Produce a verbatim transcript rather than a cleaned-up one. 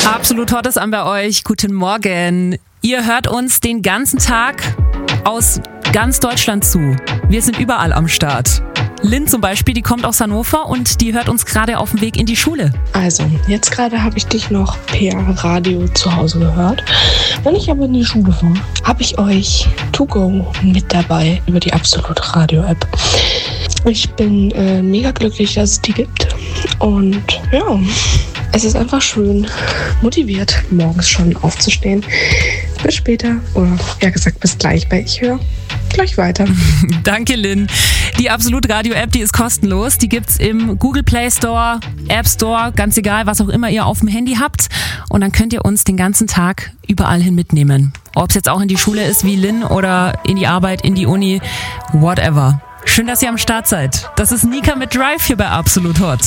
Absolut Hot ist an bei euch. Guten Morgen. Ihr hört uns den ganzen Tag aus ganz Deutschland zu. Wir sind überall am Start. Lynn zum Beispiel, die kommt aus Hannover und die hört uns gerade auf dem Weg in die Schule. Also, jetzt gerade habe ich dich noch per Radio zu Hause gehört. Wenn ich aber in die Schule war, habe ich euch To Go mit dabei über die Absolut Radio App. Ich bin äh, mega glücklich, dass es die gibt. Und ja, es ist einfach schön, motiviert, morgens schon aufzustehen. Bis später, oder eher gesagt bis gleich, weil ich höre gleich weiter. Danke, Lynn. Die Absolut Radio App, die ist kostenlos. Die gibt's im Google Play Store, App Store, ganz egal, was auch immer ihr auf dem Handy habt. Und dann könnt ihr uns den ganzen Tag überall hin mitnehmen. Ob es jetzt auch in die Schule ist wie Lynn oder in die Arbeit, in die Uni, whatever. Schön, dass ihr am Start seid. Das ist Nika mit Drive hier bei Absolut Hot.